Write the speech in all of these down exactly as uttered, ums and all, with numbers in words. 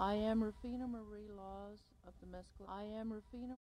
I am Rufina Marie Laws of the Mescal. I am Rufina.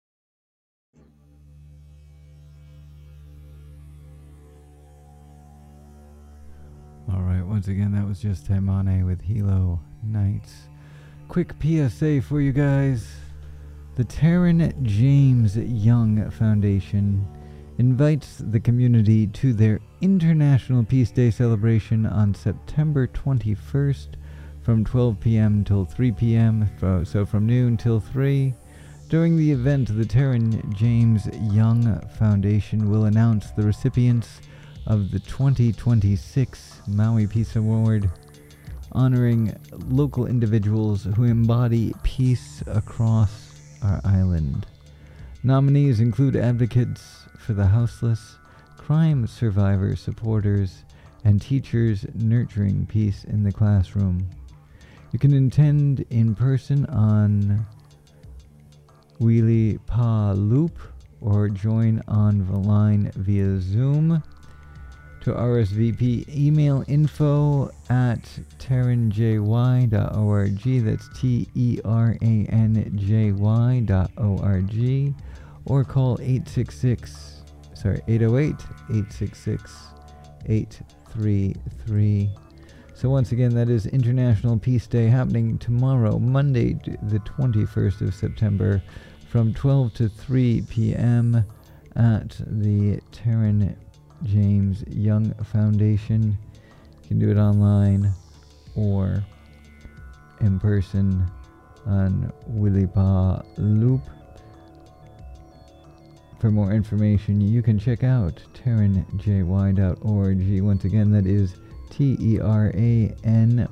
Alright, once again, that was just Taimane with Hilo Nights. Quick P S A for you guys. The Taryn James Young Foundation invites the community to their International Peace Day celebration on September twenty-first from twelve p.m. till three p.m., so from noon till three. During the event, the Taryn James Young Foundation will announce the recipients of the twenty twenty-six Maui Peace Award, honoring local individuals who embody peace across our island. Nominees include advocates for the houseless, crime survivor supporters, and teachers nurturing peace in the classroom. You can attend in person on Wili Pa Loop or join online via Zoom. To R S V P, email info at terranjy dot org. That's T E R A N J Y dot O R G. Or call eight six six, sorry, eight oh eight, eight six six, eight three three. So once again, that is International Peace Day, happening tomorrow, Monday, the twenty-first of September, from twelve to three p.m. at the Taryn James Young Foundation. You can do it online or in person on Wili Pa Loop. For more information, you can check out terran j y dot org. Once again, that is T E R A N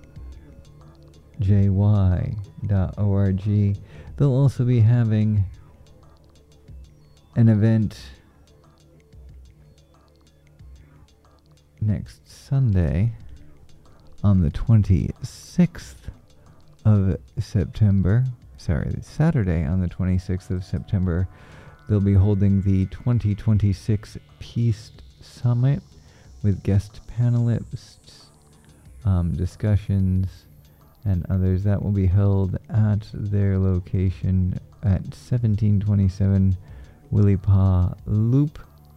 J Y dot O R G. They'll also be having an event next Sunday on the twenty-sixth of September. Sorry, Saturday on the twenty-sixth of September. They'll be holding the twenty twenty-six Peace Summit with guest panelists, um, discussions, and others. That will be held at their location at seventeen twenty-seven Wili Pa Loop.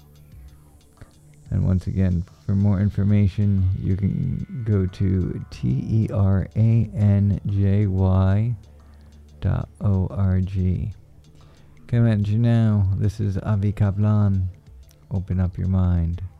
And once again, for more information, you can go to T E R A N J Y dot O R G. Coming at you now, this is Avi Kaplan. Open up your mind.